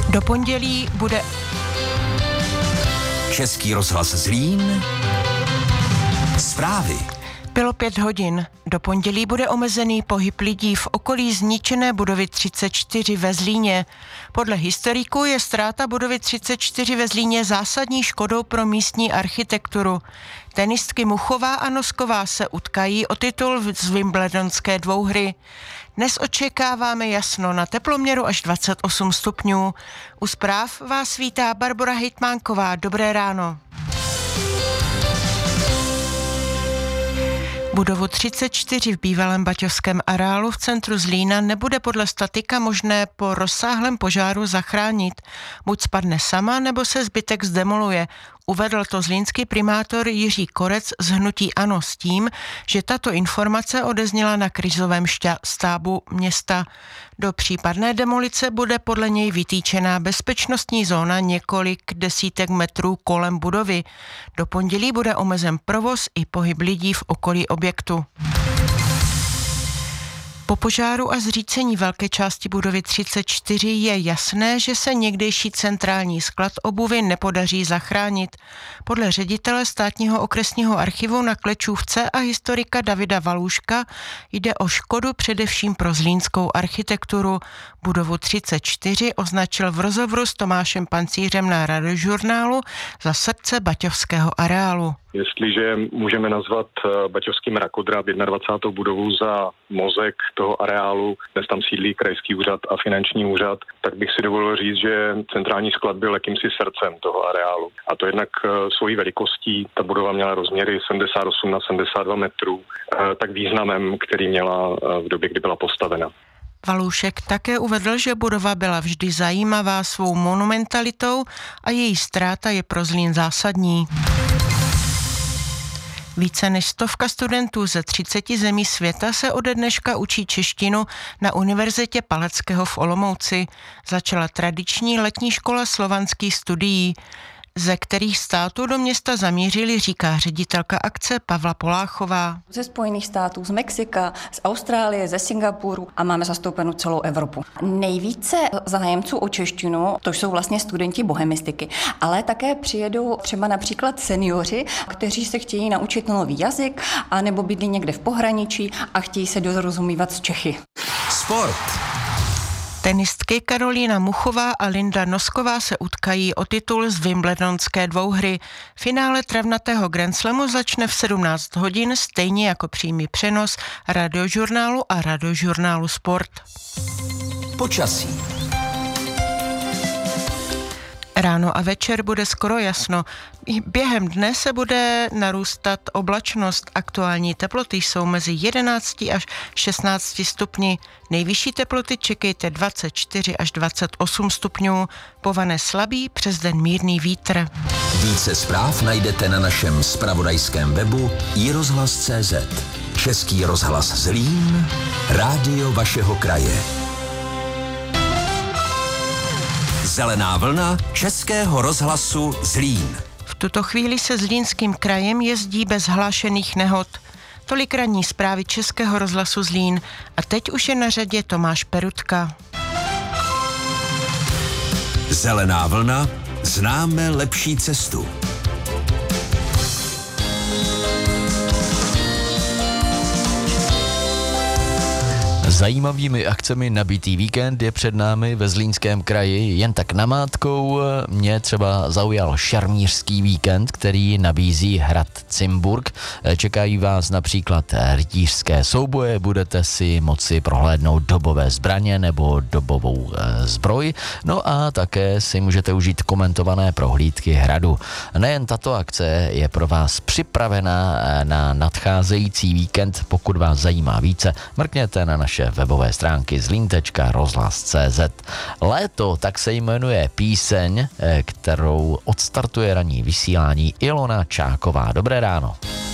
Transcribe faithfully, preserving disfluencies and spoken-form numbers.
Do pondělí bude Český rozhlas Zlín. Zprávy. Bylo pět hodin. Do pondělí bude omezený pohyb lidí v okolí zničené budovy třicet čtyři ve Zlíně. Podle historiků je ztráta budovy třicet čtyři ve Zlíně zásadní škodou pro místní architekturu. Tenistky Muchová a Nosková se utkají o titul z Wimbledonské dvouhry. Dnes očekáváme jasno na teploměru až dvacet osm stupňů. U zpráv vás vítá Barbora Hejtmánková. Dobré ráno. Budovu třicet čtyři v bývalém baťovském areálu v centru Zlína nebude podle statika možné po rozsáhlém požáru zachránit. Buď spadne sama, nebo se zbytek zdemoluje. Uvedl to zlínský primátor Jiří Korec z hnutí ANO s tím, že tato informace odezněla na krizovém štábu města. Do případné demolice bude podle něj vytýčená bezpečnostní zóna několik desítek metrů kolem budovy. Do pondělí bude omezen provoz i pohyb lidí v okolí objektu. Po požáru a zřícení velké části budovy třicet čtyři je jasné, že se někdejší centrální sklad obuvi nepodaří zachránit. Podle ředitele státního okresního archivu na Klečůvce a historika Davida Valůška jde o škodu především pro zlínskou architekturu. Budovu třicet čtyři označil v rozhovoru s Tomášem Pancířem na Radiožurnálu za srdce baťovského areálu. Jestliže můžeme nazvat baťovský mrakodrap dvacátou první budovu za mozek toho areálu, dnes tam sídlí krajský úřad a finanční úřad, tak bych si dovolil říct, že centrální sklad byl jakýmsi srdcem toho areálu. A to jednak svojí velikostí, ta budova měla rozměry sedmdesát osm na sedmdesát dva metrů, tak významem, který měla v době, kdy byla postavena. Valůšek také uvedl, že budova byla vždy zajímavá svou monumentalitou a její ztráta je pro Zlín zásadní. Více než stovka studentů ze třiceti zemí světa se ode dneška učí češtinu na Univerzitě Palackého v Olomouci. Začala tradiční letní škola slovanských studií, ze kterých států do města zamířili, říká ředitelka akce Pavla Poláchová. Ze Spojených států, z Mexika, z Austrálie, ze Singapuru a máme zastoupenou celou Evropu. Nejvíce zájemců o češtinu, to jsou vlastně studenti bohemistiky, ale také přijedou třeba například seniori, kteří se chtějí naučit nový jazyk, anebo bydlí někde v pohraničí a chtějí se dorozumívat s Čechy. Sport. Tenistky Karolína Muchová a Linda Nosková se utkají o titul z Wimbledonské dvouhry. Finále travnatého Grand Slamu začne v sedmnáct hodin, stejně jako přímý přenos Radiožurnálu a Radiožurnálu Sport. Počasí. Ráno a večer bude skoro jasno. Během dne se bude narůstat oblačnost. Aktuální teploty jsou mezi jedenácti až šestnácti stupni. Nejvyšší teploty čekejte dvacet čtyři až dvacet osm stupňů. Povane slabý, přes den mírný vítr. Více zpráv najdete na našem zpravodajském webu i rozhlas tečka cé zet. Český rozhlas Zlín, rádio vašeho kraje. Zelená vlna Českého rozhlasu Zlín. V tuto chvíli se Zlínským krajem jezdí bez hlášených nehod. Tolik ranní zprávy Českého rozhlasu Zlín. A teď už je na řadě Tomáš Perutka. Zelená vlna, známe lepší cestu. Zajímavými akcemi nabitý víkend je před námi ve Zlínském kraji. Jen tak namátkou mě třeba zaujal šarmířský víkend, který nabízí hrad Cimburg. Čekají vás například rytířské souboje, budete si moci prohlédnout dobové zbraně nebo dobovou zbroj, no a také si můžete užít komentované prohlídky hradu. Nejen tato akce je pro vás připravená na nadcházející víkend. Pokud vás zajímá více, mrkněte na naše webové stránky zlín tečka rozhlas tečka cé zet. Léto, tak se jmenuje píseň, kterou odstartuje ranní vysílání Ilona Čáková. Dobré ráno.